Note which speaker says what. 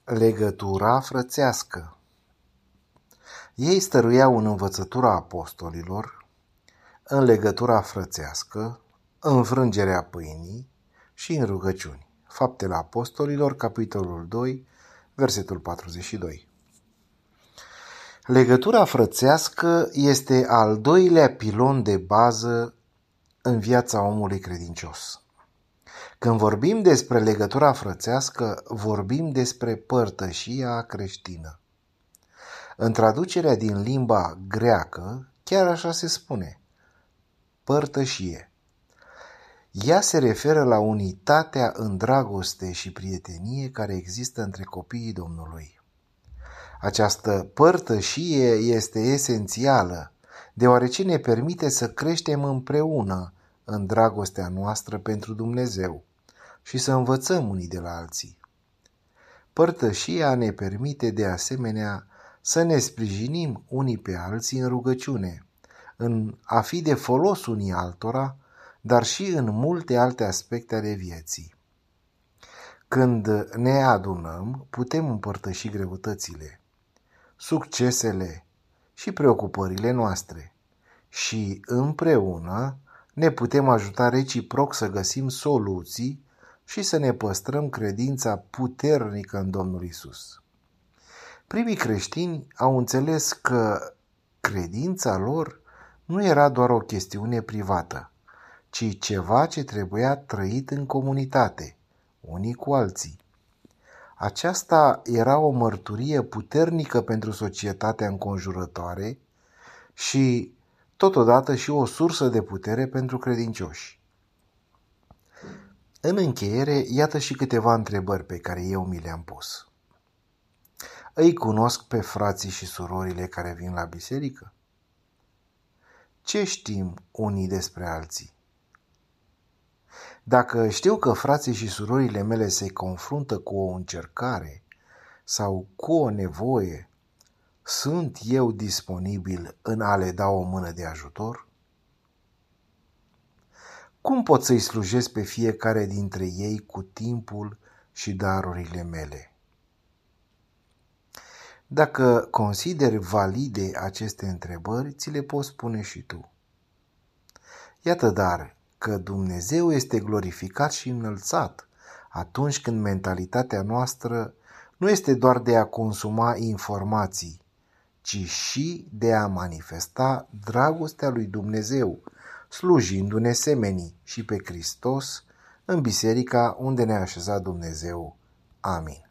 Speaker 1: Legătura frățească. Ei stăruiau în învățătura apostolilor, în legătura frățească, în frângerea pâinii și în rugăciuni. Faptele Apostolilor, capitolul 2, versetul 42. Legătura frățească este al doilea pilon de bază în viața omului credincios. Când vorbim despre legătura frățească, vorbim despre părtășia creștină. În traducerea din limba greacă, chiar așa se spune, părtășie. Ea se referă la unitatea în dragoste și prietenie care există între copiii Domnului. Această părtășie este esențială, deoarece ne permite să creștem împreună în dragostea noastră pentru Dumnezeu și să învățăm unii de la alții. Părtășia ne permite de asemenea să ne sprijinim unii pe alții în rugăciune, în a fi de folos unii altora, dar și în multe alte aspecte ale vieții. Când ne adunăm, putem împărtăși greutățile, succesele și preocupările noastre și împreună ne putem ajuta reciproc să găsim soluții și să ne păstrăm credința puternică în Domnul Isus. Primii creștini au înțeles că credința lor nu era doar o chestiune privată, ci ceva ce trebuia trăit în comunitate, unii cu alții. Aceasta era o mărturie puternică pentru societatea înconjurătoare și totodată și o sursă de putere pentru credincioși. În încheiere, iată și câteva întrebări pe care eu mi le-am pus. Îi cunosc pe frații și surorile care vin la biserică? Ce știm unii despre alții? Dacă știu că frații și surorile mele se confruntă cu o încercare sau cu o nevoie, sunt eu disponibil în a le da o mână de ajutor? Cum pot să-i slujesc pe fiecare dintre ei cu timpul și darurile mele? Dacă consideri valide aceste întrebări, ți le poți spune și tu. Iată dar că Dumnezeu este glorificat și înălțat atunci când mentalitatea noastră nu este doar de a consuma informații, ci și de a manifesta dragostea lui Dumnezeu, slujindu-ne semenii și pe Hristos în biserica unde ne-a așezat Dumnezeu. Amin.